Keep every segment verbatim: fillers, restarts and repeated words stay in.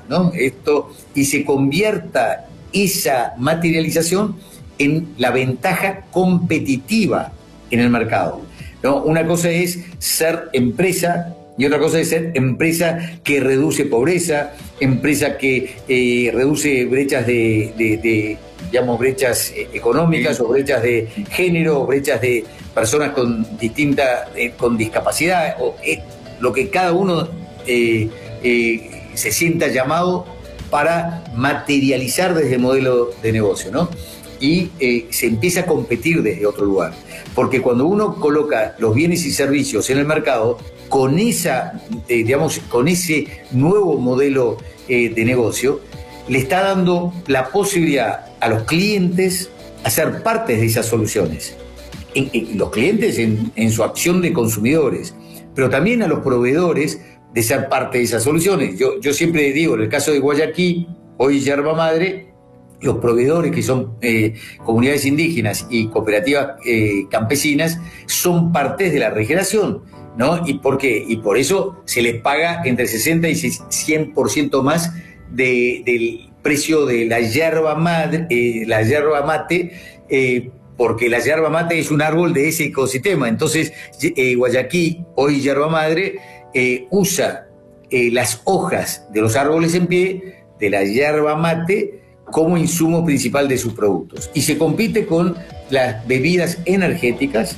¿no? Esto, y se convierta esa materialización en la ventaja competitiva en el mercado, ¿no? Una cosa es ser empresa y otra cosa es ser empresa que reduce pobreza, empresa que eh, reduce brechas de, de, de digamos, brechas económicas, o brechas de género, o brechas de personas con distinta, eh, con discapacidad, o eh, lo que cada uno eh, eh, se sienta llamado para materializar desde el modelo de negocio, ¿no? Y eh, se empieza a competir desde otro lugar. Porque cuando uno coloca los bienes y servicios en el mercado, con, esa, eh, digamos, con ese nuevo modelo eh, de negocio, le está dando la posibilidad a los clientes a ser partes de esas soluciones. En, en, los clientes en, en su acción de consumidores, pero también a los proveedores de ser parte de esas soluciones. Yo, yo siempre digo, en el caso de Guayaquil, hoy Yerba Madre, los proveedores que son eh, comunidades indígenas y cooperativas eh, campesinas son partes de la regeneración, ¿no? ¿Y por qué? Y por eso se les paga entre sesenta y cien por ciento más de, del precio de la yerba madre, eh, la yerba mate, eh, porque la yerba mate es un árbol de ese ecosistema. Entonces, eh, Guayaquil, hoy Yerba Madre, eh, usa eh, las hojas de los árboles en pie de la yerba mate como insumo principal de sus productos. Y se compite con las bebidas energéticas,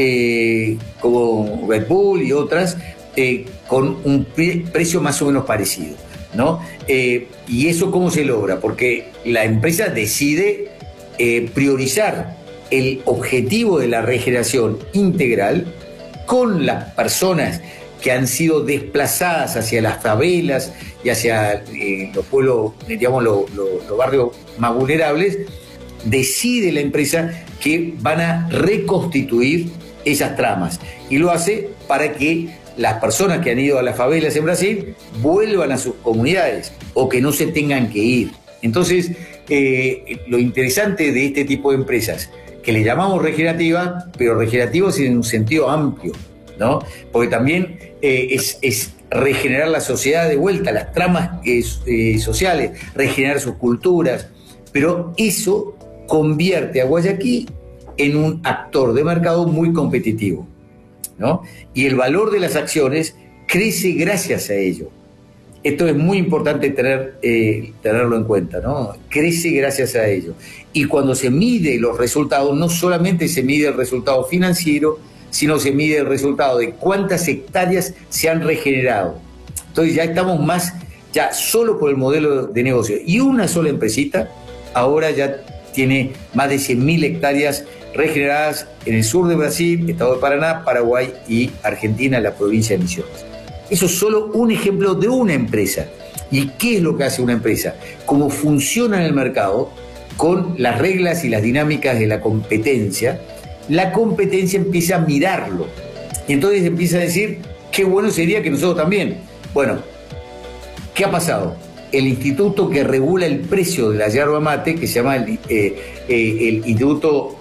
eh, como Red Bull y otras, eh, con un pre precio más o menos parecido, ¿no? Eh, ¿Y eso cómo se logra? Porque la empresa decide eh, priorizar el objetivo de la regeneración integral con las personas que han sido desplazadas hacia las favelas y hacia eh, los pueblos, digamos, los, los, los barrios más vulnerables. Decide la empresa que van a reconstituir esas tramas, y lo hace para que las personas que han ido a las favelas en Brasil vuelvan a sus comunidades o que no se tengan que ir. Entonces, eh, lo interesante de este tipo de empresas, que le llamamos regenerativas, pero regenerativas en un sentido amplio, ¿no? Porque también eh, es, es regenerar la sociedad de vuelta, las tramas eh, eh, sociales, regenerar sus culturas, pero eso convierte a Guayaquil en un actor de mercado muy competitivo, ¿no? Y el valor de las acciones crece gracias a ello. Esto es muy importante tener, eh, tenerlo en cuenta, ¿no? Crece gracias a ello. Y cuando se mide los resultados, no solamente se mide el resultado financiero, sino se mide el resultado de cuántas hectáreas se han regenerado. Entonces ya estamos más, ya solo por el modelo de negocio. Y una sola empresita ahora ya tiene más de cien mil hectáreas regeneradas en el sur de Brasil, Estado de Paraná, Paraguay y Argentina, la provincia de Misiones. Eso es solo un ejemplo de una empresa. ¿Y qué es lo que hace una empresa? Cómo funciona en el mercado con las reglas y las dinámicas de la competencia. La competencia empieza a mirarlo. Y entonces empieza a decir, qué bueno sería que nosotros también. Bueno, ¿qué ha pasado? El instituto que regula el precio de la yerba mate, que se llama el, eh, eh, el Instituto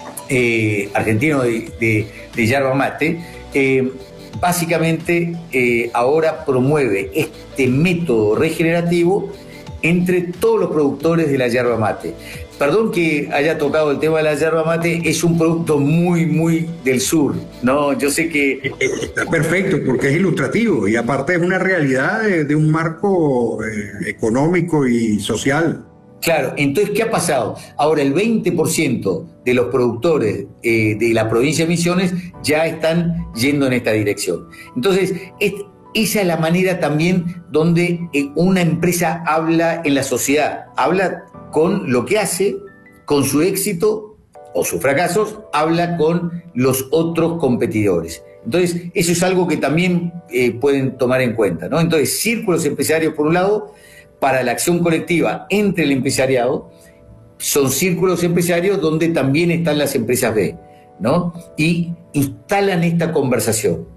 eh, Argentino de, de, de Yerba Mate, eh, básicamente eh, ahora promueve este método regenerativo entre todos los productores de la yerba mate. Perdón que haya tocado el tema de la yerba mate, es un producto muy, muy del sur, ¿no? Yo sé que... Está perfecto, porque es ilustrativo y aparte es una realidad de, de un marco eh, económico y social. Claro, entonces, ¿qué ha pasado? Ahora el veinte por ciento de los productores eh, de la provincia de Misiones ya están yendo en esta dirección. Entonces, es, esa es la manera también donde eh, una empresa habla en la sociedad, habla con lo que hace, con su éxito o sus fracasos, habla con los otros competidores. Entonces, eso es algo que también eh, pueden tomar en cuenta, ¿no? Entonces, círculos empresarios, por un lado, para la acción colectiva entre el empresariado, son círculos empresarios donde también están las empresas B, ¿no? Y instalan esta conversación.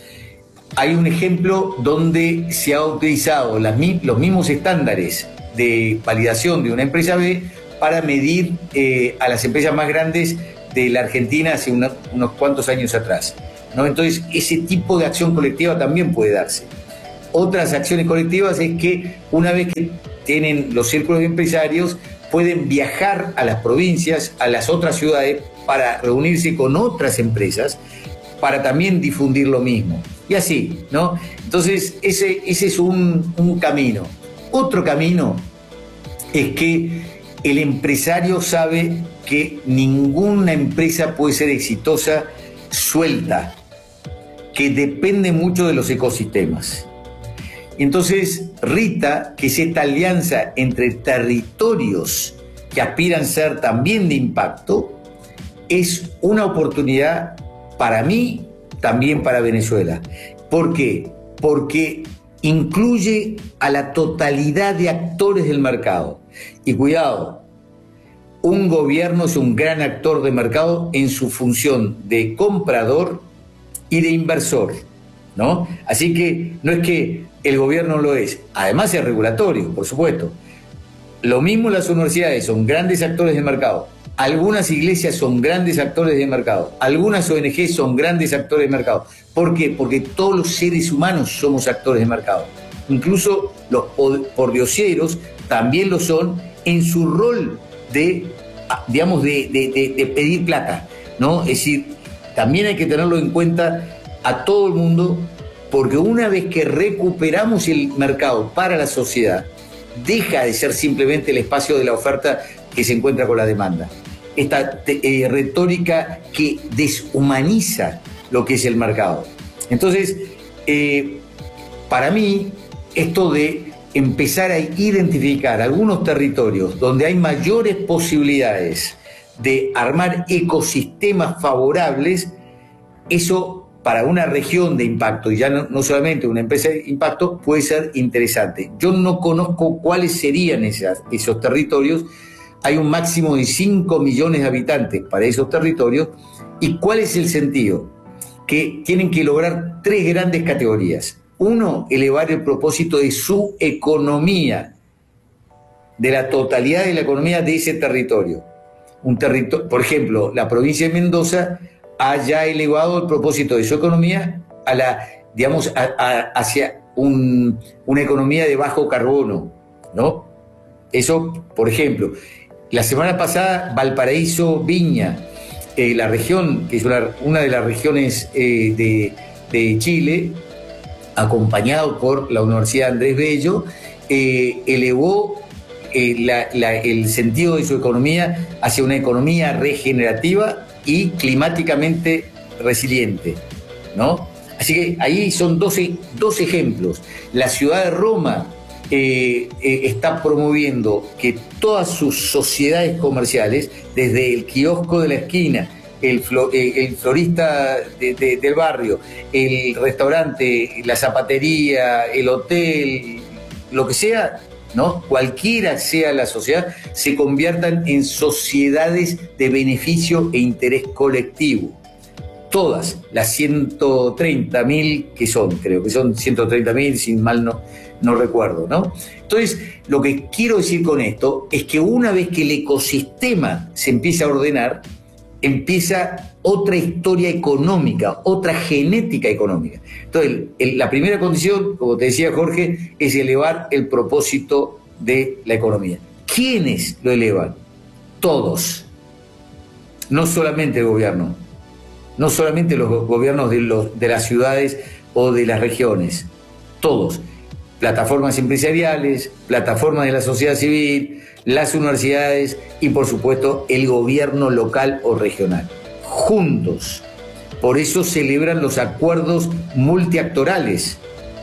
Hay un ejemplo donde se ha utilizado las, los mismos estándares de validación de una empresa B para medir eh, a las empresas más grandes de la Argentina hace una, unos cuantos años atrás, ¿no? Entonces, ese tipo de acción colectiva también puede darse. otras acciones colectivas es que una vez que tienen los círculos de empresarios, pueden viajar a las provincias, a las otras ciudades, para reunirse con otras empresas, para también difundir lo mismo. Y así, ¿no? Entonces, ese, ese es un, un camino. Otro camino es que el empresario sabe que ninguna empresa puede ser exitosa suelta, que depende mucho de los ecosistemas. Entonces, Rita, que es esta alianza entre territorios que aspiran a ser también de impacto, es una oportunidad para mí, también para Venezuela. ¿Por qué? Porque incluye a la totalidad de actores del mercado. Y cuidado, un gobierno es un gran actor de mercado en su función de comprador y de inversor, ¿no? Así que no es que el gobierno lo es, además es regulatorio, por supuesto. Lo mismo las universidades, son grandes actores de mercado. Algunas iglesias son grandes actores de mercado. Algunas O N G son grandes actores de mercado. ¿Por qué? Porque todos los seres humanos somos actores de mercado. Incluso los pordioseros también lo son en su rol de, digamos, de, de, de, de pedir plata, ¿no? Es decir, también hay que tenerlo en cuenta a todo el mundo, porque una vez que recuperamos el mercado para la sociedad, deja de ser simplemente el espacio de la oferta que se encuentra con la demanda. Esta eh, retórica que deshumaniza lo que es el mercado. Entonces, eh, para mí, esto de empezar a identificar algunos territorios donde hay mayores posibilidades de armar ecosistemas favorables, eso para una región de impacto, y ya no, no solamente una empresa de impacto, puede ser interesante. Yo no conozco cuáles serían esas, esos territorios. Hay un máximo de cinco millones de habitantes para esos territorios. ¿Y cuál es el sentido? Que tienen que lograr tres grandes categorías. Uno, elevar el propósito de su economía, de la totalidad de la economía de ese territorio. Un territorio, por ejemplo, la provincia de Mendoza ha ya elevado el propósito de su economía a la, digamos, a, a, hacia un, una economía de bajo carbono, ¿no? Eso, por ejemplo. La semana pasada, Valparaíso, Viña, eh, la región, que es una, una de las regiones eh, de, de Chile, acompañado por la Universidad Andrés Bello, eh, elevó eh, la, la, el sentido de su economía hacia una economía regenerativa y climáticamente resiliente, ¿no? Así que ahí son dos, dos ejemplos. La ciudad de Roma eh, eh, está promoviendo que todas sus sociedades comerciales, desde el kiosco de la esquina, el, flo, eh, el florista de, de, del barrio, el restaurante, la zapatería, el hotel, lo que sea, ¿no? Cualquiera sea la sociedad, se conviertan en sociedades de beneficio e interés colectivo. Todas las ciento treinta mil que son, creo que son ciento treinta mil, si mal no, no recuerdo, ¿no? Entonces, lo que quiero decir con esto es que una vez que el ecosistema se empieza a ordenar, empieza otra historia económica, otra genética económica. Entonces, el, el, la primera condición, como te decía Jorge, es elevar el propósito de la economía. ¿Quiénes lo elevan? Todos. No solamente el gobierno, no solamente los gobiernos de, los, de las ciudades o de las regiones, todos. Plataformas empresariales, plataformas de la sociedad civil, las universidades y, por supuesto, el gobierno local o regional. Juntos. Por eso celebran los acuerdos multiactorales.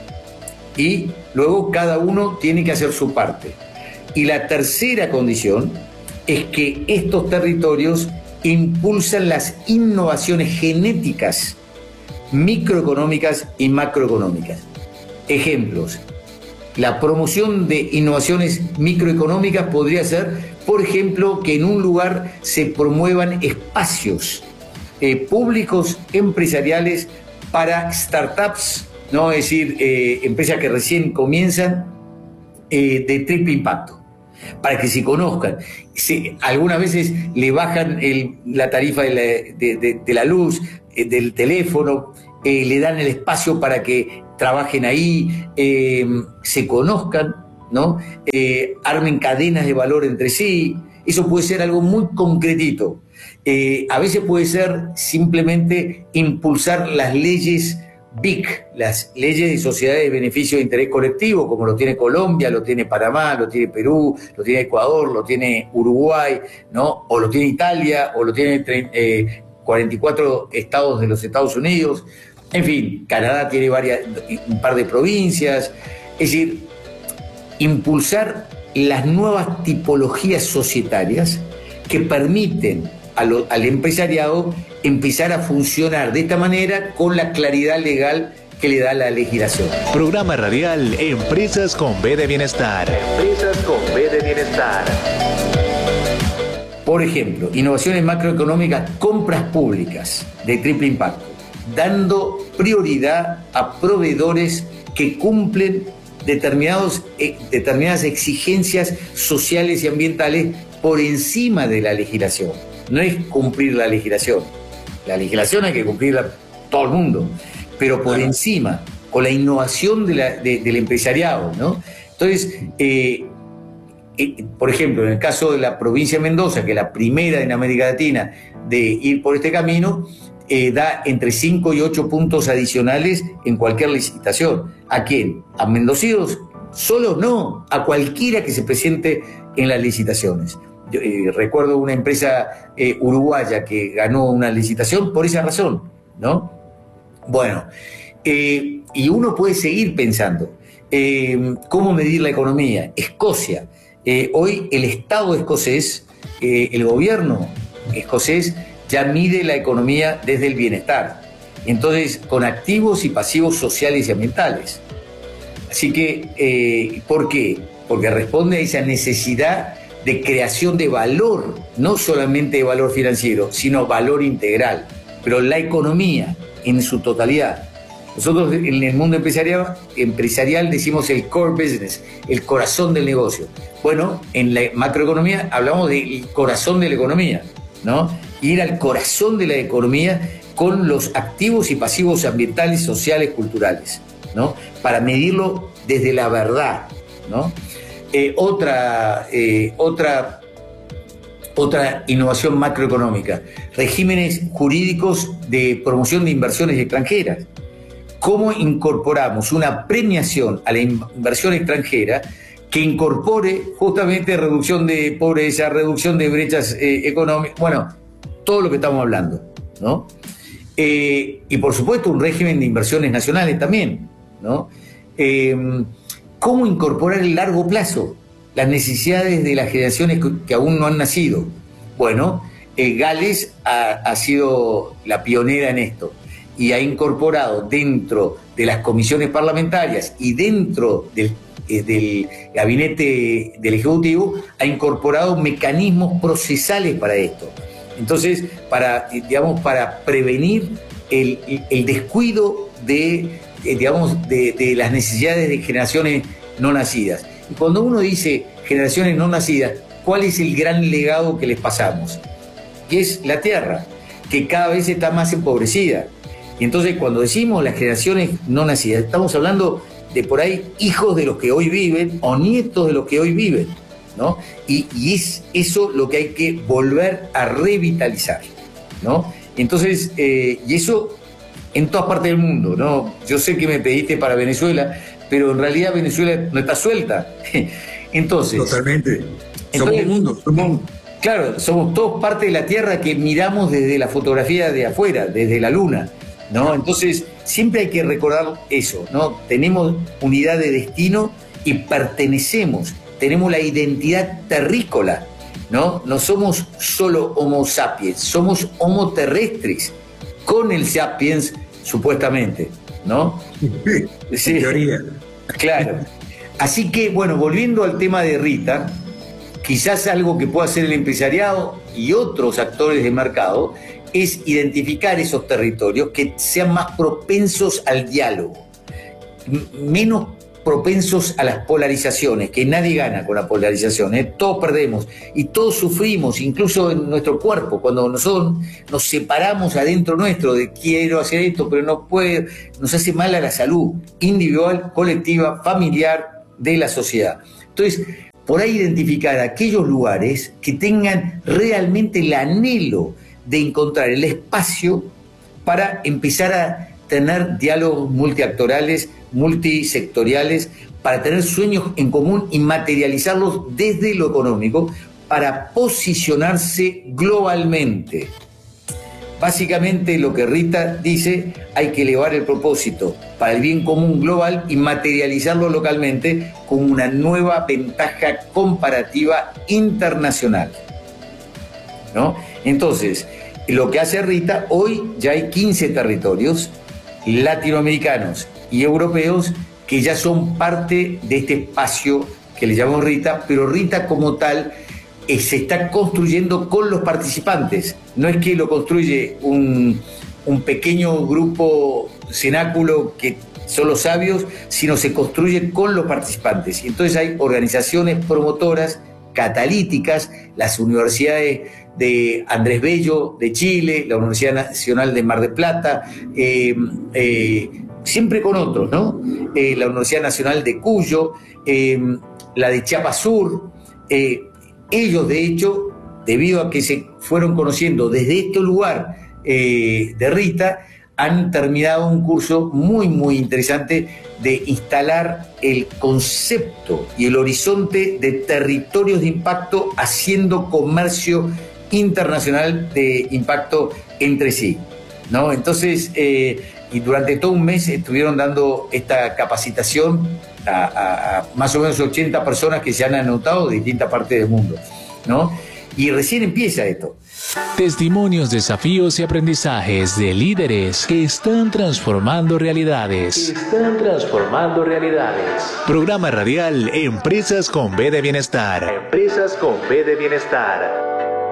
Y luego cada uno tiene que hacer su parte. Y la tercera condición es que estos territorios impulsan las innovaciones genéticas, microeconómicas y macroeconómicas. Ejemplos. La promoción de innovaciones microeconómicas podría ser, por ejemplo, que en un lugar se promuevan espacios eh, públicos empresariales para startups, ¿no? Es decir, eh, empresas que recién comienzan eh, de triple impacto, para que se conozcan. Se, algunas veces le bajan el, la tarifa de la, de, de, de la luz, eh, del teléfono, eh, le dan el espacio para que trabajen ahí, eh, se conozcan, ¿no? Eh, armen cadenas de valor entre sí. Eso puede ser algo muy concretito. Eh, a veces puede ser simplemente impulsar las leyes B I C, las leyes de sociedades de beneficio de interés colectivo, como lo tiene Colombia, lo tiene Panamá, lo tiene Perú, lo tiene Ecuador, lo tiene Uruguay, ¿no? O lo tiene Italia, o lo tiene eh, cuarenta y cuatro estados de los Estados Unidos. En fin, Canadá tiene varias, un par de provincias. Es decir, impulsar las nuevas tipologías societarias que permiten a lo, al empresariado empezar a funcionar de esta manera con la claridad legal que le da la legislación. Programa radial Empresas con B de Bienestar. Empresas con B de Bienestar. Por ejemplo, innovaciones macroeconómicas, compras públicas de triple impacto, dando prioridad a proveedores que cumplen determinados, eh, determinadas exigencias sociales y ambientales por encima de la legislación. No es cumplir la legislación. La legislación hay que cumplirla todo el mundo, pero por encima, con la innovación de la, de, del empresariado, ¿no? Entonces, eh, eh, por ejemplo, en el caso de la provincia de Mendoza, que es la primera en América Latina de ir por este camino, eh, da entre cinco y ocho puntos adicionales en cualquier licitación. ¿A quién? ¿A mendocinos? Solos no, a cualquiera que se presente en las licitaciones. Yo, eh, recuerdo una empresa eh, uruguaya que ganó una licitación por esa razón, ¿no? Bueno, eh, y uno puede seguir pensando, eh, ¿cómo medir la economía? Escocia, eh, hoy el Estado escocés, eh, el gobierno escocés ya mide la economía desde el bienestar, entonces con activos y pasivos sociales y ambientales. Así que, eh, ¿por qué? Porque responde a esa necesidad de creación de valor, no solamente de valor financiero, sino valor integral, pero la economía en su totalidad. Nosotros en el mundo empresarial, empresarial decimos el core business, el corazón del negocio. Bueno, en la macroeconomía hablamos del corazón de la economía, ¿no? Ir al corazón de la economía con los activos y pasivos ambientales, sociales, culturales, ¿no? Para medirlo desde la verdad, ¿no? Eh, otra, eh, otra, otra innovación macroeconómica, regímenes jurídicos de promoción de inversiones extranjeras. ¿Cómo incorporamos una premiación a la inversión extranjera que incorpore justamente reducción de pobreza, reducción de brechas eh, económicas, bueno, todo lo que estamos hablando, ¿no? Eh, y por supuesto un régimen de inversiones nacionales también, ¿no? Eh, ¿Cómo incorporar el largo plazo? Las necesidades de las generaciones que aún no han nacido. Bueno, eh, Gales ha, ha sido la pionera en esto y ha incorporado dentro de las comisiones parlamentarias y dentro del, eh, del gabinete del Ejecutivo, ha incorporado mecanismos procesales para esto. Entonces, para, digamos, para prevenir el, el descuido de... digamos, de, de las necesidades de generaciones no nacidas. Y cuando uno dice generaciones no nacidas, ¿cuál es el gran legado que les pasamos? Que es la tierra, que cada vez está más empobrecida. Y entonces cuando decimos las generaciones no nacidas, estamos hablando de por ahí hijos de los que hoy viven o nietos de los que hoy viven, ¿no? Y, y es eso lo que hay que volver a revitalizar, ¿no? Entonces, eh, y eso en todas partes del mundo, ¿no? Yo sé que me pediste para Venezuela, pero en realidad Venezuela no está suelta. Entonces... Totalmente. Entonces, somos un mundo. Somos... Claro, somos todos parte de la Tierra que miramos desde la fotografía de afuera, desde la Luna, ¿no? Entonces, siempre hay que recordar eso, ¿no? Tenemos unidad de destino y pertenecemos, tenemos la identidad terrícola, ¿no? No somos solo Homo sapiens, somos Homo terrestres, con el sapiens, supuestamente, ¿no? Sí, sí. En teoría. Claro. Así que, bueno, volviendo al tema de Rita, quizás algo que pueda hacer el empresariado y otros actores de mercado es identificar esos territorios que sean más propensos al diálogo, menos propensos a las polarizaciones, que nadie gana con la polarización, ¿eh? Todos perdemos y todos sufrimos, incluso en nuestro cuerpo, cuando nosotros nos separamos adentro nuestro de quiero hacer esto, pero no puedo, nos hace mal a la salud individual, colectiva, familiar, de la sociedad. Entonces, por ahí identificar aquellos lugares que tengan realmente el anhelo de encontrar el espacio para empezar a tener diálogos multiactorales, multisectoriales, para tener sueños en común y materializarlos desde lo económico para posicionarse globalmente. Básicamente lo que Rita dice, hay que elevar el propósito para el bien común global y materializarlo localmente con una nueva ventaja comparativa internacional, ¿no? Entonces, lo que hace Rita, hoy ya hay quince territorios latinoamericanos y europeos que ya son parte de este espacio que le llamamos Rita, pero Rita como tal eh, se está construyendo con los participantes. No es que lo construye un, un pequeño grupo cenáculo que son los sabios, sino se construye con los participantes. Y entonces hay organizaciones promotoras, catalíticas, las universidades de Andrés Bello de Chile, la Universidad Nacional de Mar del Plata, eh, eh, siempre con otros, ¿no? Eh, la Universidad Nacional de Cuyo, eh, la de Chiapas Sur. Eh, ellos, de hecho, debido a que se fueron conociendo desde este lugar eh, de Rita, han terminado un curso muy, muy interesante de instalar el concepto y el horizonte de territorios de impacto haciendo comercio internacional de impacto entre sí, ¿no? Entonces, eh, y durante todo un mes estuvieron dando esta capacitación a, a, a más o menos ochenta personas que se han anotado de distintas partes del mundo, ¿no? Y recién empieza esto. Testimonios, desafíos y aprendizajes de líderes que están transformando realidades. Están transformando realidades. Programa radial Empresas con B de Bienestar. Empresas con B de Bienestar.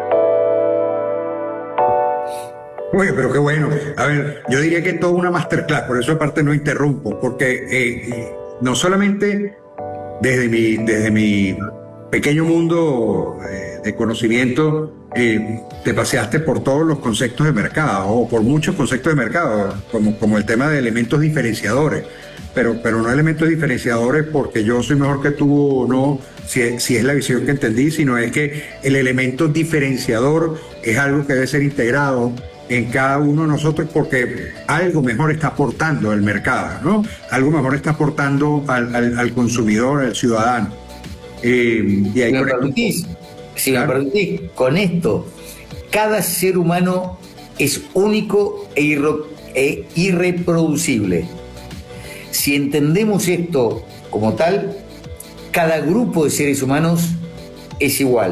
Oye, pero qué bueno. A ver, yo diría que es toda una masterclass, por eso aparte no interrumpo, porque eh, no solamente desde mi, desde mi pequeño mundo eh, de conocimiento, eh, te paseaste por todos los conceptos de mercado, o por muchos conceptos de mercado, como, como el tema de elementos diferenciadores, pero, pero no elementos diferenciadores porque yo soy mejor que tú o no, si, si es la visión que entendí, sino es que el elemento diferenciador es algo que debe ser integrado en cada uno de nosotros porque algo mejor está aportando al mercado, ¿no? Algo mejor está aportando al, al, al consumidor, al ciudadano. Eh, y ahí si me con permitís, esto, si claro. me permitís, con esto, cada ser humano es único e, irro, e irreproducible. Si entendemos esto como tal, cada grupo de seres humanos es igual.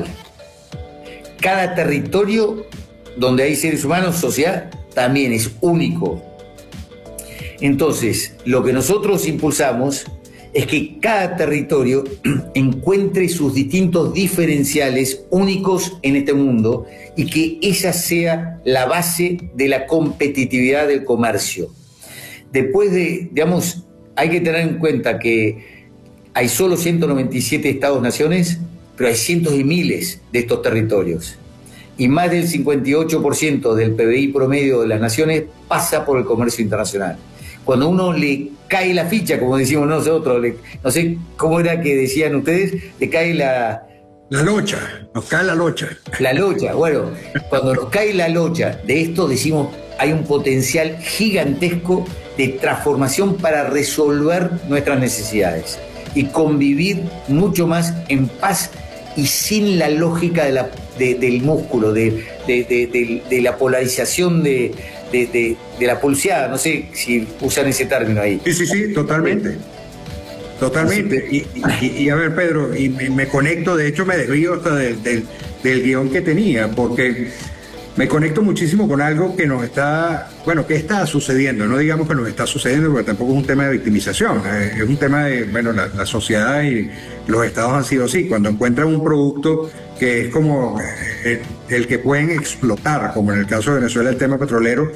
Cada territorio donde hay seres humanos, sociedad, también es único. Entonces, lo que nosotros impulsamos es que cada territorio encuentre sus distintos diferenciales únicos en este mundo y que esa sea la base de la competitividad del comercio. Después de, digamos, hay que tener en cuenta que hay solo ciento noventa y siete estados-naciones, pero hay cientos y miles de estos territorios. Y más del cincuenta y ocho por ciento del P B I promedio de las naciones pasa por el comercio internacional. Cuando uno le cae la ficha, como decimos nosotros, le, no sé cómo era que decían ustedes, le cae la... La locha, nos cae la locha. La locha, bueno, cuando nos cae la locha de esto decimos hay un potencial gigantesco de transformación para resolver nuestras necesidades y convivir mucho más en paz y sin la lógica de la, de, del músculo, de, de, de, de, de la polarización de, de, de, de la pulseada. No sé si usan ese término ahí. Sí, sí, sí, totalmente. Totalmente. Y, y, y a ver, Pedro, y me, me conecto, de hecho me desvío hasta del, del, del guión que tenía, porque me conecto muchísimo con algo que nos está, bueno, que está sucediendo, no digamos que nos está sucediendo, porque tampoco es un tema de victimización, es un tema de, bueno, la, la sociedad y los estados han sido así, cuando encuentran un producto que es como el, el que pueden explotar, como en el caso de Venezuela el tema petrolero,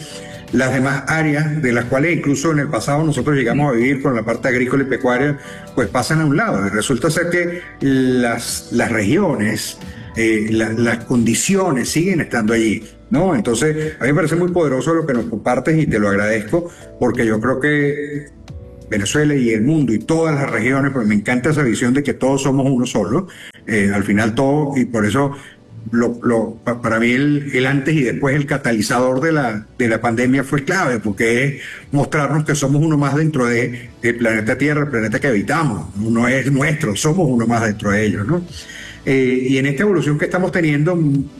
las demás áreas, de las cuales incluso en el pasado nosotros llegamos a vivir con la parte agrícola y pecuaria, pues pasan a un lado. Y resulta ser que las, las regiones, eh, la, las condiciones siguen estando allí, ¿no? Entonces, a mí me parece muy poderoso lo que nos compartes y te lo agradezco, porque yo creo que Venezuela y el mundo y todas las regiones, pues me encanta esa visión de que todos somos uno solo, eh, al final todo, y por eso Lo, lo, para mí el, el antes y después, el catalizador de la, de la pandemia fue clave, porque es mostrarnos que somos uno más dentro de, del planeta Tierra, el planeta que habitamos, no es nuestro, somos uno más dentro de ellos, ¿no? Eh, y en esta evolución que estamos teniendo,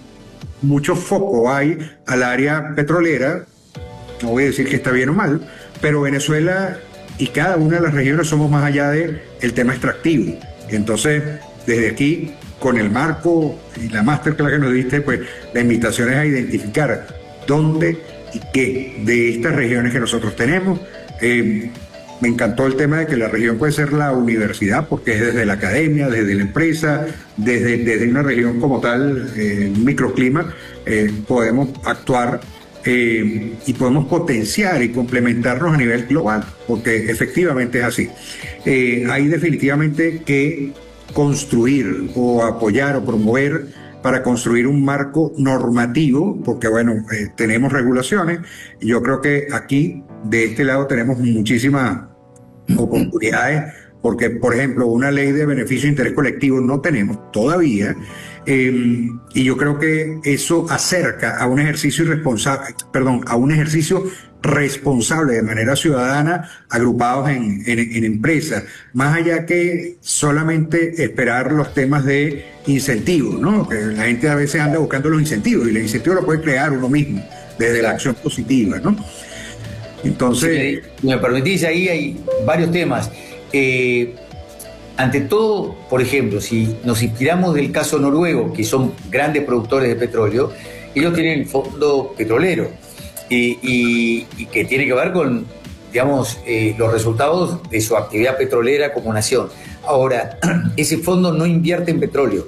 mucho foco hay al área petrolera, no voy a decir que está bien o mal, pero Venezuela y cada una de las regiones somos más allá del tema extractivo. Y entonces, desde aquí, con el marco y la masterclass que nos diste, pues la invitación es a identificar dónde y qué de estas regiones que nosotros tenemos. Eh, me encantó el tema de que la región puede ser la universidad, porque es desde la academia, desde la empresa, desde, desde una región como tal, eh, un microclima, eh, podemos actuar eh, y podemos potenciar y complementarnos a nivel global, porque efectivamente es así. Eh, hay definitivamente que construir o apoyar o promover para construir un marco normativo, porque bueno, eh, tenemos regulaciones, y yo creo que aquí, de este lado, tenemos muchísimas oportunidades, porque, por ejemplo, una ley de beneficio de interés colectivo no tenemos todavía, eh, y yo creo que eso acerca a un ejercicio irresponsable, perdón, a un ejercicio responsable de manera ciudadana, agrupados en, en, en empresas, más allá que solamente esperar los temas de incentivos, ¿no? Que la gente a veces anda buscando los incentivos, y los incentivos los puede crear uno mismo, desde la acción positiva, ¿no? Entonces... Si me permitís, ahí hay varios temas. Eh, ante todo, por ejemplo, si nos inspiramos del caso noruego, que son grandes productores de petróleo, ellos tienen fondo petrolero, y, y, y que tiene que ver con, digamos, eh, los resultados de su actividad petrolera como nación. Ahora, ese fondo no invierte en petróleo,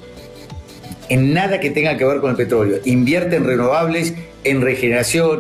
en nada que tenga que ver con el petróleo. Invierte en renovables, en regeneración,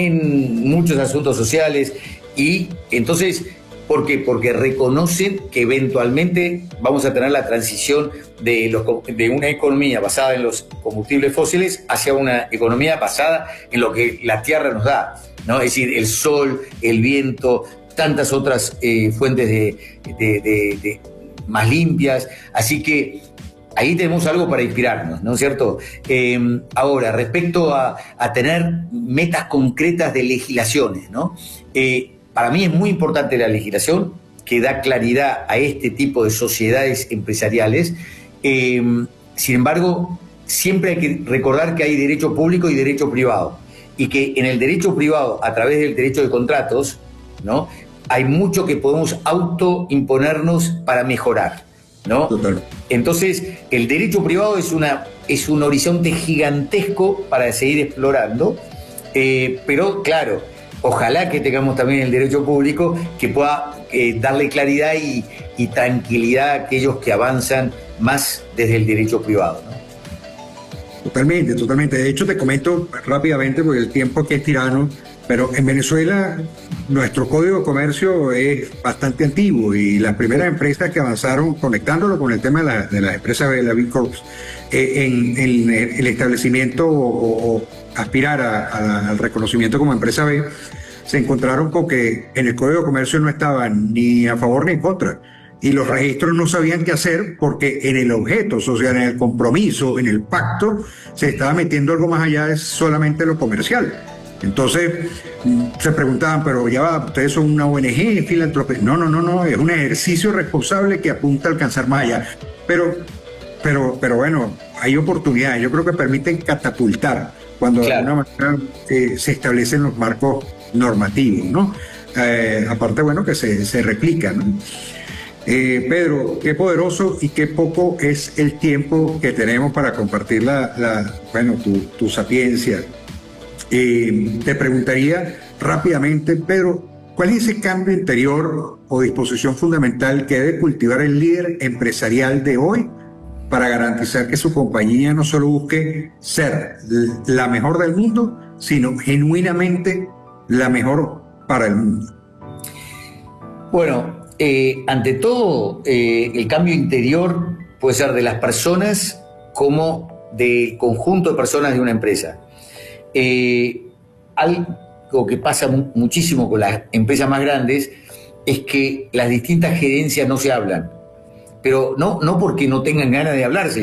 en muchos asuntos sociales. Y entonces, ¿por qué? Porque reconocen que eventualmente vamos a tener la transición de, los, de una economía basada en los combustibles fósiles hacia una economía basada en lo que la tierra nos da, ¿no? Es decir, el sol, el viento, tantas otras eh, fuentes de, de, de, de más limpias. Así que ahí tenemos algo para inspirarnos, ¿no es cierto? Eh, ahora, respecto a, a tener metas concretas de legislaciones, ¿no? Eh, para mí es muy importante la legislación que da claridad a este tipo de sociedades empresariales. Eh, sin embargo, siempre hay que recordar que hay derecho público y derecho privado, y que en el derecho privado, a través del derecho de contratos, ¿no?, hay mucho que podemos autoimponernos para mejorar, ¿no? Total. Entonces, el derecho privado es, una, es un horizonte gigantesco para seguir explorando, eh, pero claro, ojalá que tengamos también el derecho público que pueda eh, darle claridad y, y tranquilidad a aquellos que avanzan más desde el derecho privado, ¿no? Totalmente, totalmente. De hecho, te comento rápidamente, porque el tiempo aquí es tirano, pero en Venezuela nuestro Código de Comercio es bastante antiguo, y las primeras empresas que avanzaron, conectándolo con el tema de, la, de las empresas de la B Corp, eh, en, en el establecimiento o, o aspirar a, a, al reconocimiento como empresa B, se encontraron con que en el Código de Comercio no estaban ni a favor ni en contra. Y los registros no sabían qué hacer, porque en el objeto social, en el compromiso, en el pacto, se estaba metiendo algo más allá de solamente lo comercial. Entonces se preguntaban, pero ya va, ustedes son una O N G, filantropía. No, no, no, no, es un ejercicio responsable que apunta a alcanzar más allá. Pero, pero, pero bueno, hay oportunidades, yo creo que permiten catapultar cuando claro. de alguna manera eh, se establecen los marcos normativos, ¿no? Eh, aparte, bueno, que se, se replican, ¿no? Eh, Pedro, qué poderoso y qué poco es el tiempo que tenemos para compartir la, la bueno, tu, tu sapiencia. Eh, te preguntaría rápidamente, Pedro, ¿cuál es ese cambio interior o disposición fundamental que debe cultivar el líder empresarial de hoy para garantizar que su compañía no solo busque ser la mejor del mundo, sino genuinamente la mejor para el mundo? Bueno, eh, ante todo, eh, el cambio interior puede ser de las personas como del conjunto de personas de una empresa. Eh, algo que pasa mu muchísimo con las empresas más grandes es que las distintas gerencias no se hablan, pero no, no porque no tengan ganas de hablarse,